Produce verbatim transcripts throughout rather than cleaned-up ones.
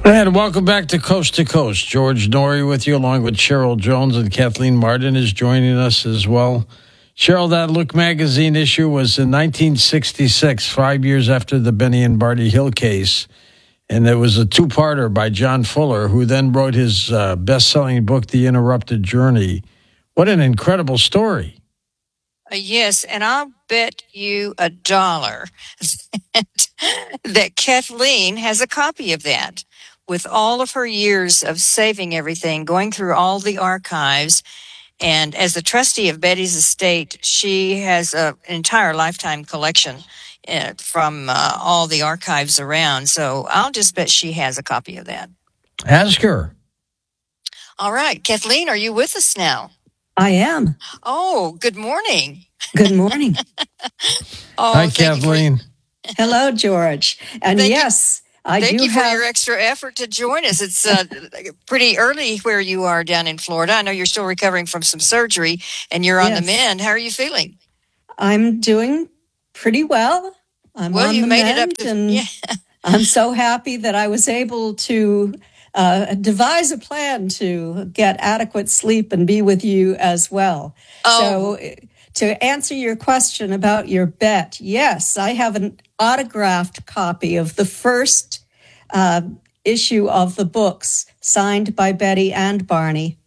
And welcome back to Coast to Coast. George Noory with you, along with Cheryl Jones, and Kathleen Martin is joining us as well. Cheryl, that Look magazine issue was in nineteen sixty-six, five years after the Benny and Barney Hill case. And it was a two-parter by John Fuller, who then wrote his uh, best-selling book, The Interrupted Journey. What an incredible story. Uh, yes, and I'll bet you a dollar that, that Kathleen has a copy of that. With all of her years of saving everything, going through all the archives, and as the trustee of Betty's estate, she has a, an entire lifetime collection uh, from uh, all the archives around. So I'll just bet she has a copy of that. Ask her. All right. Kathleen, are you with us now? I am. Oh, good morning. Good morning. oh, Hi, Kathleen. For, hello, George. And thank yes, you, I thank do you have... for your extra effort to join us. It's uh, pretty early where you are down in Florida. I know you're still recovering from some surgery and you're on yes. the mend. How are you feeling? I'm doing pretty well. I'm well, on you the made mend, it up to, and yeah. I'm so happy that I was able to uh, devise a plan to get adequate sleep and be with you as well. Oh. So to answer your question about your bet, yes, I have an autographed copy of the first uh, issue of the books signed by Betty and Barney.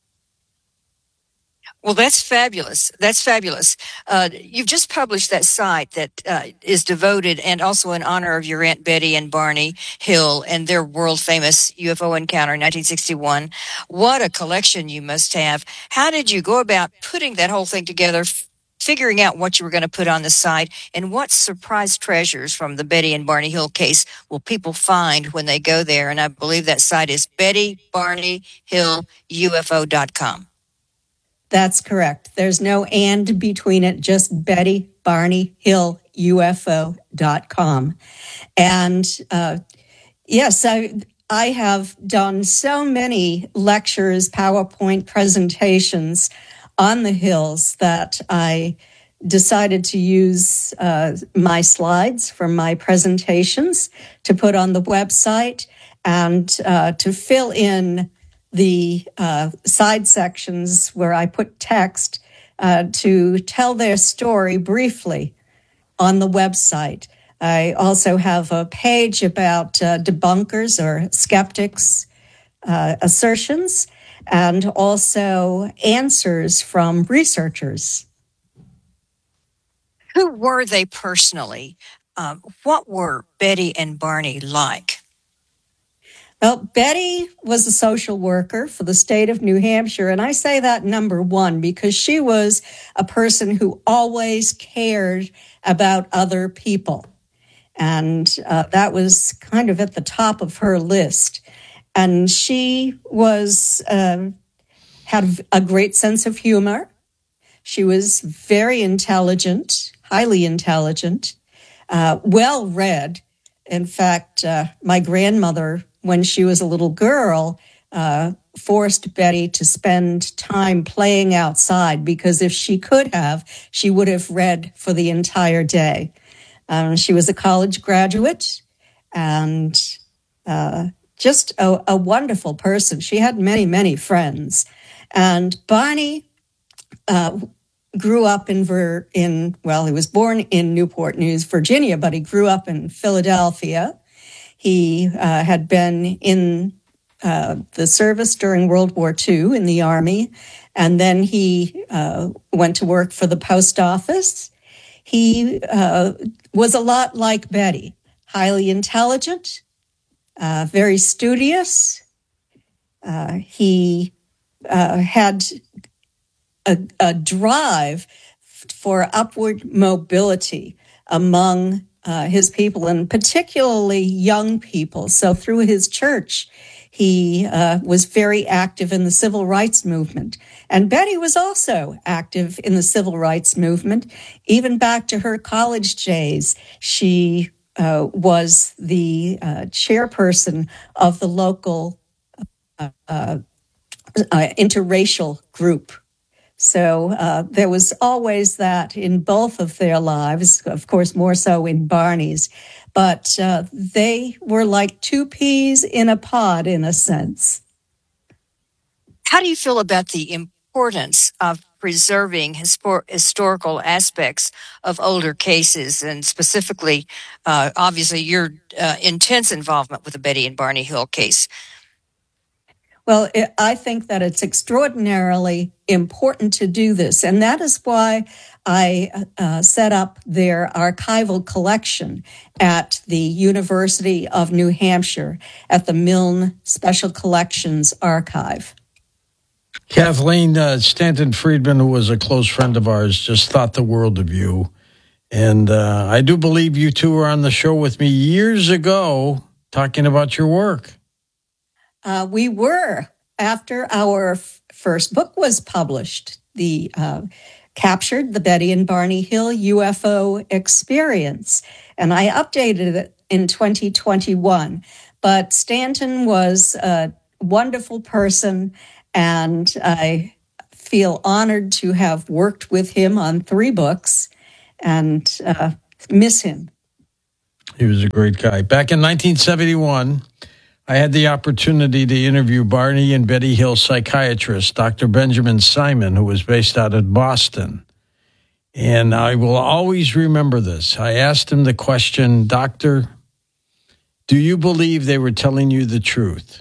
Well, that's fabulous. That's fabulous. Uh, you've just published that site that uh, is devoted and also in honor of your Aunt Betty and Barney Hill and their world-famous U F O encounter in nineteen sixty-one. What a collection you must have. How did you go about putting that whole thing together, f- figuring out what you were going to put on the site, and what surprise treasures from the Betty and Barney Hill case will people find when they go there? And I believe that site is betty barney hill u f o dot com. That's correct. There's no and between it, just Betty Barney Hill U F O dot com. And uh, yes, I, I have done so many lectures, PowerPoint presentations on the hills that I decided to use uh, my slides from my presentations to put on the website and uh, to fill in the uh, side sections where I put text uh, to tell their story briefly on the website. I also have a page about uh, debunkers or skeptics' uh, assertions, and also answers from researchers. Who were they personally? Um, what were Betty and Barney like? Well, Betty was a social worker for the state of New Hampshire, and I say that number one because she was a person who always cared about other people, and uh, that was kind of at the top of her list. And she was uh, had a great sense of humor. She was very intelligent, highly intelligent, uh, well-read. In fact, uh, my grandmother, when she was a little girl, uh, forced Betty to spend time playing outside because if she could have, she would have read for the entire day. Um, she was a college graduate and uh, just a, a wonderful person. She had many, many friends. And Barney uh, grew up in, Ver- in, well, he was born in Newport News, Virginia, but he grew up in Philadelphia. He uh, had been in uh, the service during World War Two in the Army, and then he uh, went to work for the post office. He uh, was a lot like Betty, highly intelligent, uh, very studious. Uh, he uh, had a, a drive for upward mobility among Uh, his people, and particularly young people. So through his church, he uh, was very active in the civil rights movement. And Betty was also active in the civil rights movement. Even back to her college days, she uh, was the uh, chairperson of the local uh, uh, interracial group So uh, there was always that in both of their lives, of course, more so in Barney's. But uh, they were like two peas in a pod, in a sense. How do you feel about the importance of preserving histor- historical aspects of older cases, and specifically, uh, obviously, your uh, intense involvement with the Betty and Barney Hill case? Well, it, I think that it's extraordinarily important to do this, and that is why I uh, set up their archival collection at the University of New Hampshire at the Milne Special Collections Archive. Kathleen, uh, Stanton Friedman, who was a close friend of ours, just thought the world of you. And uh, I do believe you two were on the show with me years ago talking about your work. Uh, we were, after our f- first book was published, the uh, captured the Betty and Barney Hill U F O experience. And I updated it in twenty twenty-one. But Stanton was a wonderful person, and I feel honored to have worked with him on three books and uh, miss him. He was a great guy. Back in nineteen seventy-one, I had the opportunity to interview Barney and Betty Hill psychiatrist, Doctor Benjamin Simon, who was based out of Boston. And I will always remember this. I asked him the question, Doctor, do you believe they were telling you the truth?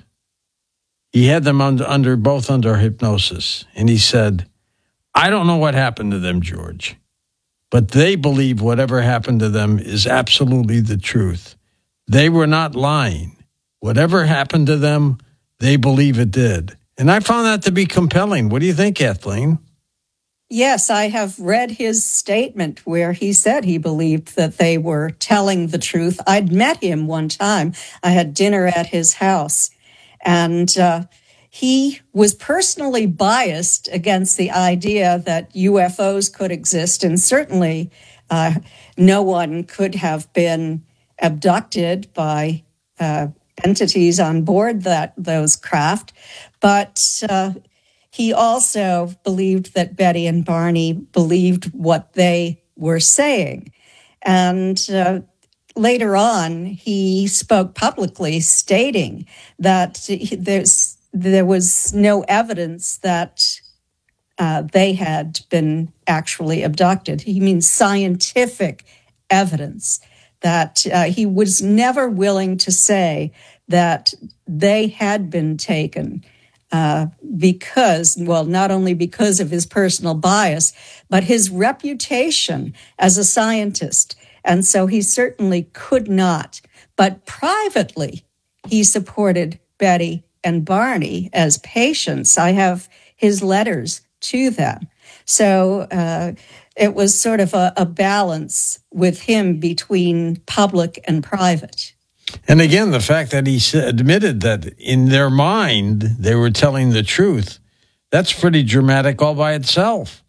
He had them under, under both under hypnosis. And he said, I don't know what happened to them, George, but they believe whatever happened to them is absolutely the truth. They were not lying. Whatever happened to them, they believe it did. And I found that to be compelling. What do you think, Kathleen? Yes, I have read his statement where he said he believed that they were telling the truth. I'd met him one time. I had dinner at his house, and uh, he was personally biased against the idea that U F Os could exist, and certainly uh, no one could have been abducted by uh entities on board that those craft, but uh, he also believed that Betty and Barney believed what they were saying. And uh, later on, he spoke publicly stating that he, there's, there was no evidence that uh, they had been actually abducted. He means scientific evidence. That uh, he was never willing to say that they had been taken uh, because, well, not only because of his personal bias, but his reputation as a scientist. And so he certainly could not. But privately, he supported Betty and Barney as patients. I have his letters to them. So uh, it was sort of a, a balance with him between public and private. And again, the fact that he admitted that in their mind they were telling the truth, that's pretty dramatic all by itself.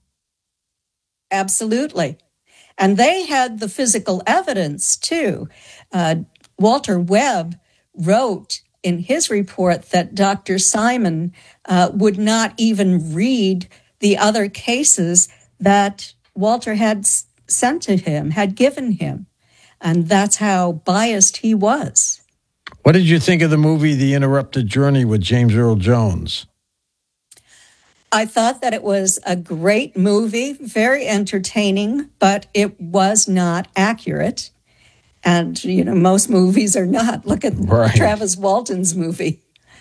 Absolutely. And they had the physical evidence, too. Uh, Walter Webb wrote in his report that Doctor Simon uh, would not even read the other cases that Walter had sent to him, had given him. And that's how biased he was. What did you think of the movie The Interrupted Journey with James Earl Jones? I thought that it was a great movie, very entertaining, but it was not accurate. And, you know, most movies are not. Look at right. Travis Walton's movie.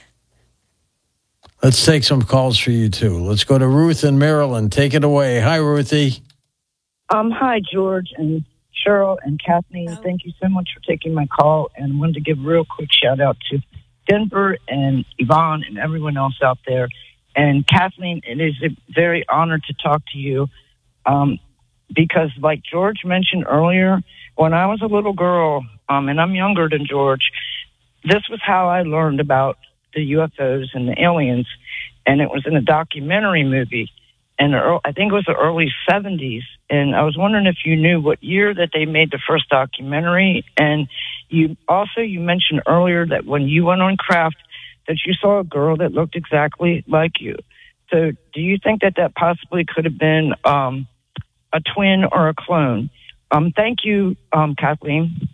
Let's take some calls for you, too. Let's go to Ruth in Maryland. Take it away. Hi, Ruthie. Um, hi, George and Cheryl and Kathleen. Hello. Thank you so much for taking my call. And I wanted to give a real quick shout out to Denver and Yvonne and everyone else out there. And Kathleen, it is a very honor to talk to you um, because, like George mentioned earlier, when I was a little girl, um, and I'm younger than George, this was how I learned about the U F Os and the aliens, and it was in a documentary movie, and I think it was the early seventies, and I was wondering if you knew what year that they made the first documentary, and you also, you mentioned earlier that when you went on Craft, that you saw a girl that looked exactly like you. So do you think that that possibly could have been um, a twin or a clone? Um, thank you, um, Kathleen.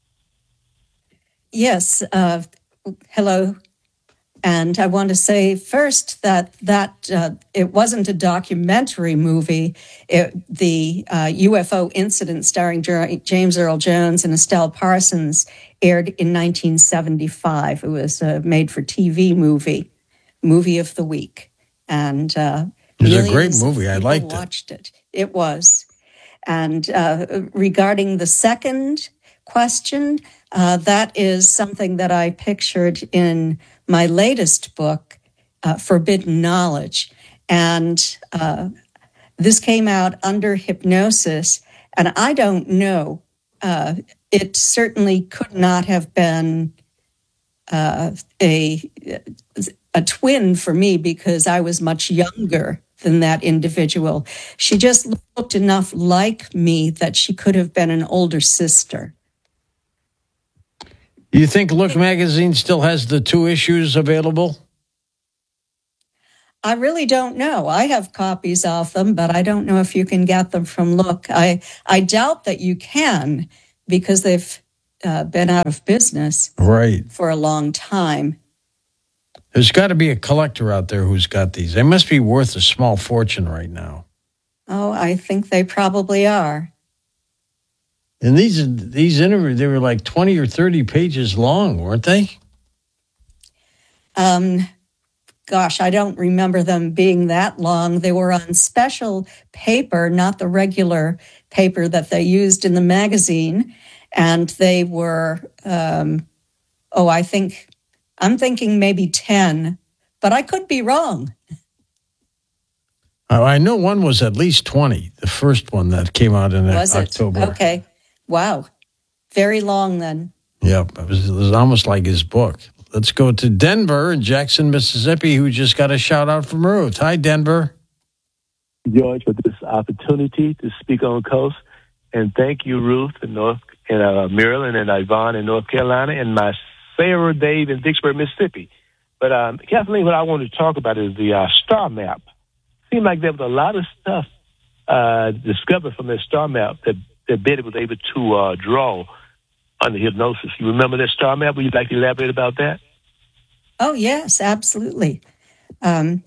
Yes. Uh, hello. And I want to say first that that uh, it wasn't a documentary movie. It, the uh, U F O incident starring James Earl Jones and Estelle Parsons aired in nineteen seventy-five. It was a made-for-T V movie, movie of the week. And uh, it was a great movie. I liked it. Watched it. It was. And uh, regarding the second question, uh, that is something that I pictured in my latest book, uh, Forbidden Knowledge. And uh, this came out under hypnosis. And I don't know. Uh, it certainly could not have been uh, a, a twin for me because I was much younger than that individual. She just looked enough like me that she could have been an older sister. Do you think Look magazine still has the two issues available? I really don't know. I have copies of them, but I don't know if you can get them from Look. I, I doubt that you can because they've uh, been out of business right. for a long time. There's got to be a collector out there who's got these. They must be worth a small fortune right now. Oh, I think they probably are. And these these interviews, they were like twenty or thirty pages long, weren't they? Um, gosh, I don't remember them being that long. They were on special paper, not the regular paper that they used in the magazine. And they were, um, oh, I think, I'm thinking maybe ten, but I could be wrong. I know one was at least twenty, the first one that came out in was October. It? Okay. Wow. Very long then. Yep. It was, it was almost like his book. Let's go to Denver and Jackson, Mississippi, who just got a shout out from Ruth. Hi, Denver. George, for this opportunity to speak on Coast. And thank you, Ruth, in North in uh, Maryland, and Yvonne in North Carolina, and my Sarah Dave in Vicksburg, Mississippi. But um, Kathleen, what I wanted to talk about is the uh, star map. Seemed like there was a lot of stuff uh, discovered from that star map that, that Betty was able to uh, draw under hypnosis. You remember that star map? Would you like to elaborate about that? Oh, yes, absolutely. Um,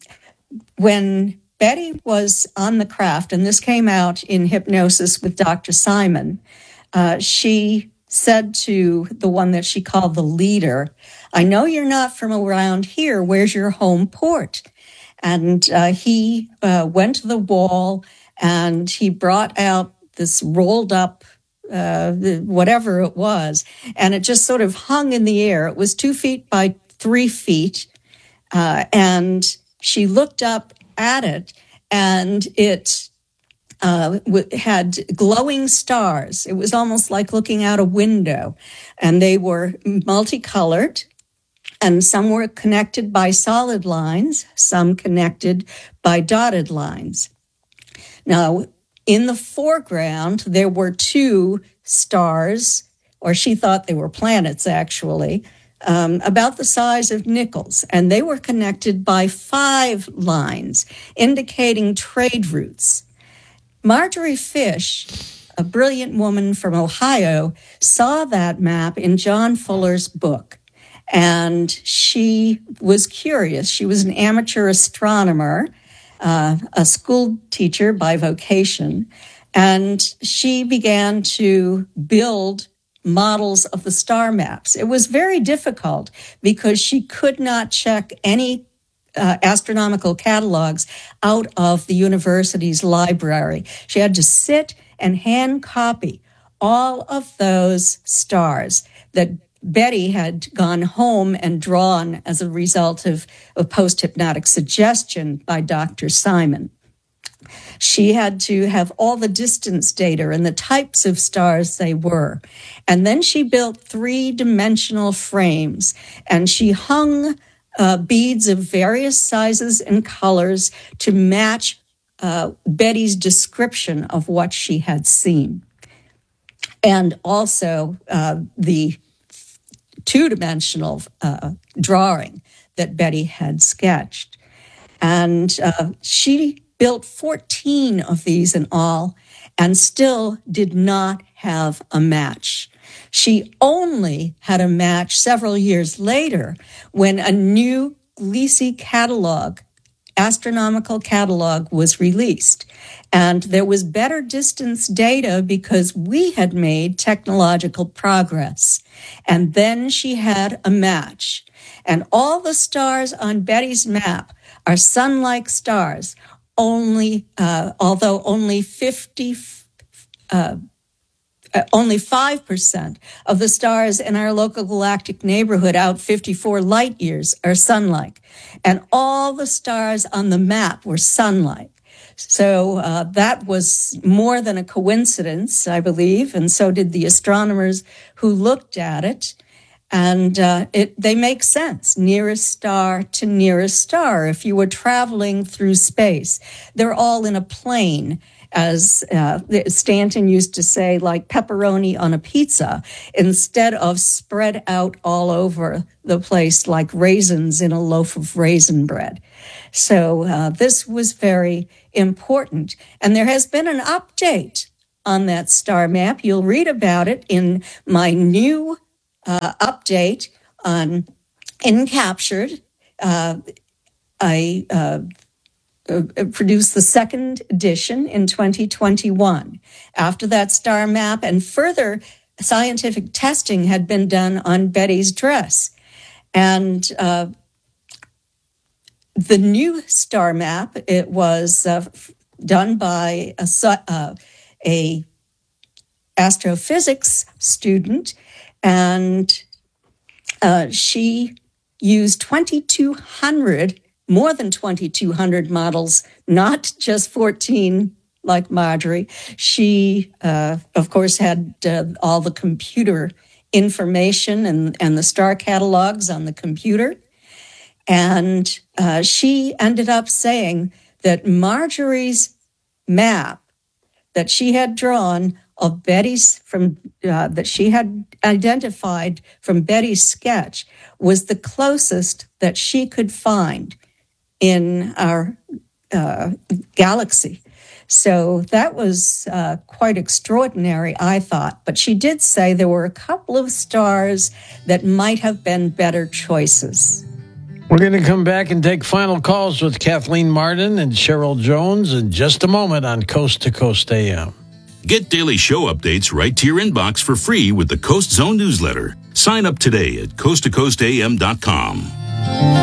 when Betty was on the craft, and this came out in Hypnosis with Doctor Simon, uh, she said to the one that she called the leader, I know you're not from around here. Where's your home port? And uh, he uh, went to the wall and he brought out this rolled up, uh, whatever it was, and it just sort of hung in the air. It was two feet by three feet. Uh, and she looked up at it and it uh, had glowing stars. It was almost like looking out a window, and they were multicolored. And some were connected by solid lines, some connected by dotted lines. Now, in the foreground, there were two stars, or she thought they were planets, actually, um, about the size of nickels. And they were connected by five lines, indicating trade routes. Marjorie Fish, a brilliant woman from Ohio, saw that map in John Fuller's book. And she was curious. She was an amateur astronomer, uh, a school teacher by vocation, and she began to build models of the star maps. It was very difficult because she could not check any uh, astronomical catalogs out of the university's library. She had to sit and hand copy all of those stars that Betty had gone home and drawn as a result of, of post-hypnotic suggestion by Doctor Simon. She had to have all the distance data and the types of stars they were. And then she built three-dimensional frames, and she hung uh, beads of various sizes and colors to match uh, Betty's description of what she had seen. And also uh, the two-dimensional uh, drawing that Betty had sketched. And uh, she built fourteen of these in all and still did not have a match. She only had a match several years later when a new Gliese catalog, astronomical catalog, was released. And there was better distance data because we had made technological progress. And then she had a match. And all the stars on Betty's map are sun-like stars, only, uh, although only fifty, uh, uh, only five percent of the stars in our local galactic neighborhood out fifty-four light years are sun-like. And all the stars on the map were sun-like. So uh, that was more than a coincidence, I believe, and so did the astronomers who looked at it. And uh, it, they make sense, nearest star to nearest star. If you were traveling through space, they're all in a plane, as uh, Stanton used to say, like pepperoni on a pizza, instead of spread out all over the place like raisins in a loaf of raisin bread. So uh, this was very important. And there has been an update on that star map. You'll read about it in my new Uh, update on Encaptured. Uh, I uh, uh, produced the second edition in twenty twenty-one. After that star map, and further scientific testing had been done on Betty's dress. And uh, the new star map, it was uh, done by a, uh, a astrophysics student, and uh, she used twenty-two hundred, more than twenty-two hundred models, not just fourteen like Marjorie. She, uh, of course, had uh, all the computer information and, and the star catalogs on the computer. And uh, she ended up saying that Marjorie's map that she had drawn of Betty's from uh, that she had identified from Betty's sketch was the closest that she could find in our uh, galaxy. So that was uh, quite extraordinary, I thought. But she did say there were a couple of stars that might have been better choices. We're going to come back and take final calls with Kathleen Marden and Cheryl Jones in just a moment on Coast to Coast A M. Get daily show updates right to your inbox for free with the Coast Zone newsletter. Sign up today at coast to coast a m dot com.